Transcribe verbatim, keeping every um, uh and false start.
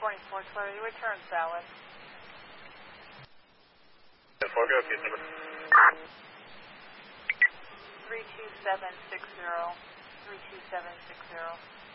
California Sports Car, you return salad. Fogo, case number. three two seven six zero. three two seven six zero.